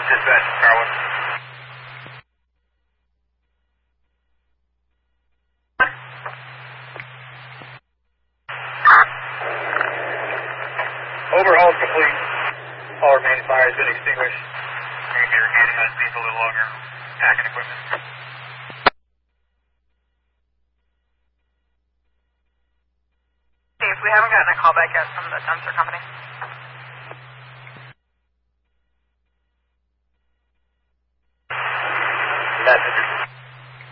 Dispatch, Carwin. Overhaul is complete. All remaining fire has been extinguished. We're going to be remaining on scene for a little longer. Packing equipment. Steve, we haven't gotten a call back yet from the dumpster company.